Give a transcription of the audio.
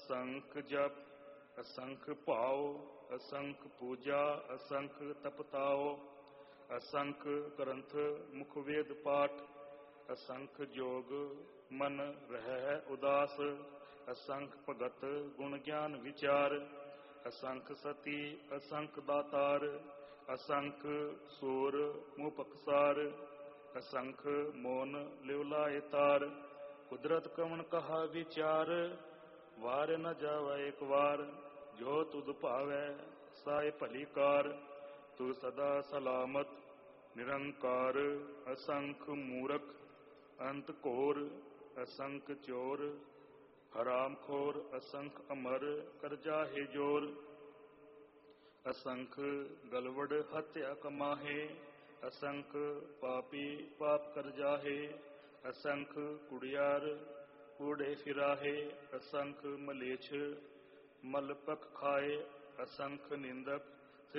असंख जप असंख भाव असंख पूजा असंख तपताओ असंख ग्रंथ मुख वेद पाठ असंख जोग मन रहै उदास असंख भगत गुण ज्ञान विचार असंख सती असंख दातार असंख सूर मुँह पकसार असंख मोन लिवलाए तार कुदरत कवन कहा विचार वार न जावा एक वार जो तुद भावै साय भली कार तू सदा सलामत निरंकार असंख मूरख अंत घोर असंख चोर हराम खोर असंख अमर कर जाहे जोर असंख गलवड़ हत्या कमाहे असंख पापी पाप कर जाहे असंख कुड़ियार कूड़े फिराहे असंख मलेच्छ मल पख खाए असंख निंदक